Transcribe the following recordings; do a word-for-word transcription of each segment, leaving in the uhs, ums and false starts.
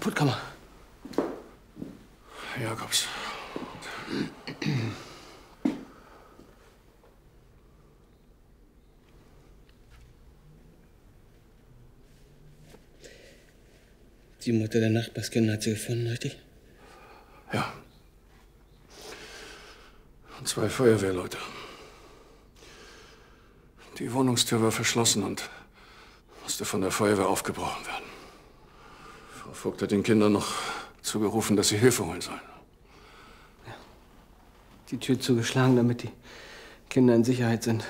Puttkammer. Herr Jakobs. Die Mutter der Nachbarskinder hat sie gefunden, richtig? Ja. Und zwei Feuerwehrleute. Die Wohnungstür war verschlossen und musste von der Feuerwehr aufgebrochen werden. Frau Vogt hat den Kindern noch zugerufen, dass sie Hilfe holen sollen. Ja. Die Tür zugeschlagen, damit die Kinder in Sicherheit sind.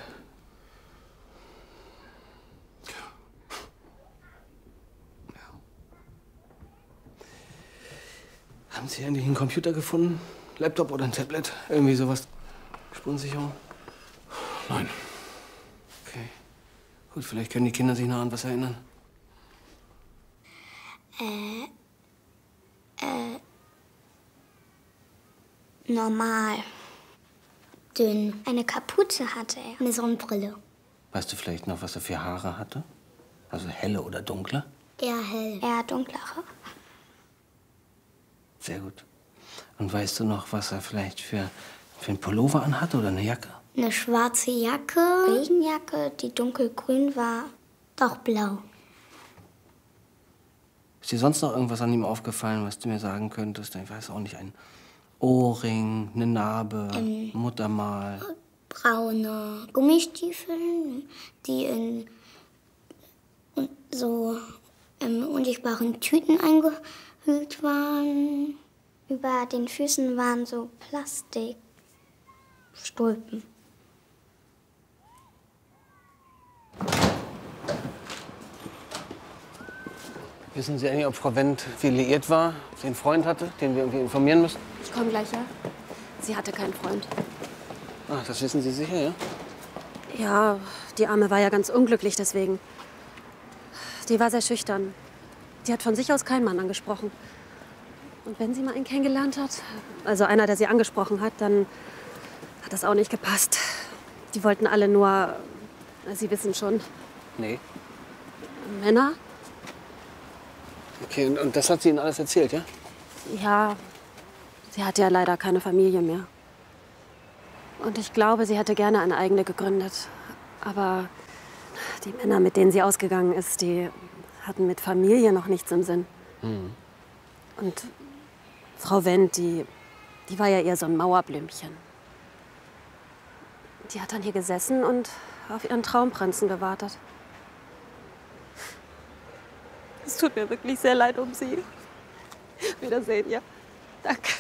Haben Sie endlich einen Computer gefunden? Laptop oder ein Tablet? Irgendwie sowas? Spurensicherung? Nein. Okay. Gut, vielleicht können die Kinder sich noch an was erinnern. Äh, äh, normal. Dünn. Eine Kapuze hatte er. Eine Sonnenbrille. Weißt du vielleicht noch, was er für Haare hatte? Also helle oder dunkle? Eher hell. Eher dunklere. Sehr gut. Und weißt du noch, was er vielleicht für, für einen Pullover anhatte oder eine Jacke? Eine schwarze Jacke, Regenjacke, die dunkelgrün war, doch blau. Ist dir sonst noch irgendwas an ihm aufgefallen, was du mir sagen könntest? Ich weiß auch nicht, ein Ohrring, eine Narbe, ähm, Muttermal. Braune Gummistiefel, die in so ähm, unsichtbaren Tüten eingehüllt waren. Über den Füßen waren so Plastikstulpen. Wissen Sie eigentlich, ob Frau Wendt viel liiert war, ob sie einen Freund hatte, den wir irgendwie informieren müssen? Ich komme gleich, ja? Sie hatte keinen Freund. Ach, das wissen Sie sicher, ja? Ja, die Arme war ja ganz unglücklich deswegen. Die war sehr schüchtern. Die hat von sich aus keinen Mann angesprochen. Und wenn sie mal einen kennengelernt hat, also einer, der sie angesprochen hat, dann hat das auch nicht gepasst. Die wollten alle nur, Sie wissen schon. Nee. Männer? Okay, und, und das hat sie Ihnen alles erzählt, ja? Ja, sie hatte ja leider keine Familie mehr. Und ich glaube, sie hätte gerne eine eigene gegründet. Aber die Männer, mit denen sie ausgegangen ist, die hatten mit Familie noch nichts im Sinn. Mhm. Und Frau Wendt, die, die war ja eher so ein Mauerblümchen. Die hat dann hier gesessen und auf ihren Traumprinzen gewartet. Es tut mir wirklich sehr leid um Sie. Wiedersehen, ja. Danke.